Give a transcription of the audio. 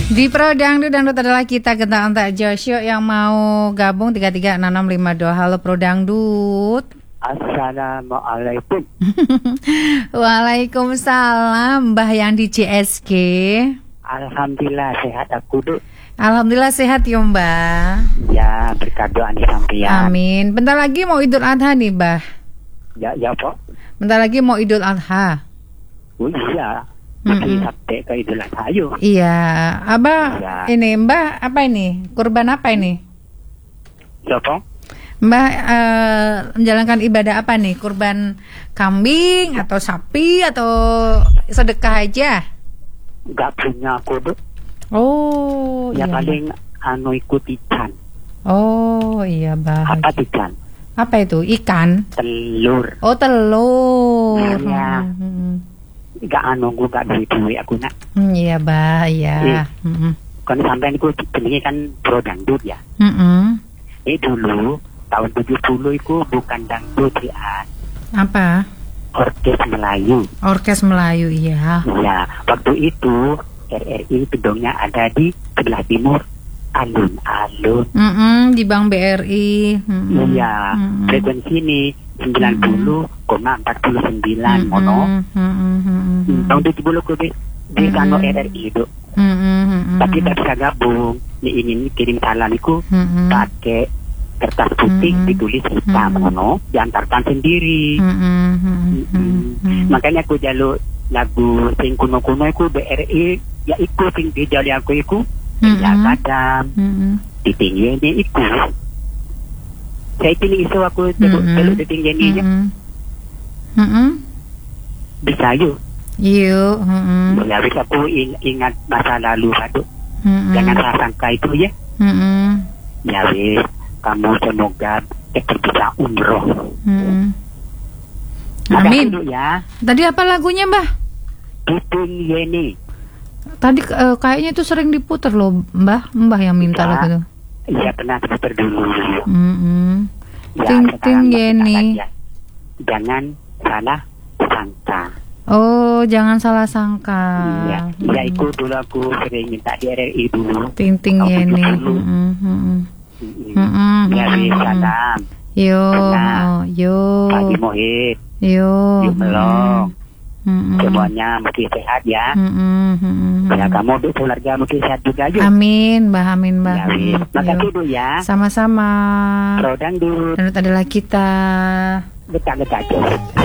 Di Pro Dangdut adalah kita gentak-gentak Joshua yang mau gabung 336652. Halo Pro Dangdut. Assalamualaikum. Waalaikumsalam, Mbah yang di CSG. Alhamdulillah sehat aku, Duk. Alhamdulillah sehat ya Mbah. Ya, berkat doa nih sampeyan. Amin. Bentar lagi mau Idul Adha nih, Mbah. Ya, Pak. Bentar lagi mau Idul Adha. Oh iya. Masih sampai ke Idul Adha yuk. Iya, Abah. Ya. Ini Mbah apa ini? Kurban apa ini? Siapa? Mbah menjalankan ibadah apa nih? Kurban kambing atau sapi atau sedekah aja? Gak punya aku, Duk. Oh, Ya iya. paling ikut ikan. Oh, iya, Mbah. Apa ikan? Apa itu? Ikan? Telur. Oh, telur. Iya. Gak gue gak duit aku nak. Iya, Mbah, iya. Kan sampean iku jenenge kan Pro Dangdut ya. Dulu tahun 70 itu bukan dangdut ya. Apa? Orkes Melayu. Orkes Melayu, iya. Ya, waktu itu RRI gedungnya ada di sebelah timur, alun-alun. Di Bank BRI. Iya, frekuensi ini 90,49 mono. Tahun 70 ku di kano RRI itu. Tapi tak bisa gabung. Ini ingin kirim salam itu pakai kertas putih ditulis hitam mono, diantarkan sendiri. Makanya aku jaluk lagu sing kuno-kuno iku BRI ya iku sing dijali aku iku ya kadang ditinggi ini iku saya pilih isu aku dulu ditinggi ini bisa yuk ya bisa aku ingat masa lalu aduh jangan sangka itu ya ya wis kamu semoga cepat bisa umroh. Amin. Ya. Tadi apa lagunya, Mbah? Titing Yeni. Tadi kayaknya itu sering diputer loh, Mbah. Mbah yang minta Ya, lagu itu. Iya pernah diputer dulu. Ya, Ting Yeni. Jangan salah sangka. Oh, jangan salah sangka. Iya, ya itu dulu aku sering minta di RRI dulu. Ting Yeni. Ya, salam. Yo. Pagi Mohit. Yo. Melong. Semuanya mungkin sehat ya. Ya kamu untuk keluarga mungkin sehat juga yuk. Amin, Mbah, amin, Mbah. Ya, makasih dulu ya. Sama-sama. Pro Dangdut. Dangdut adalah kita. Getak-getak.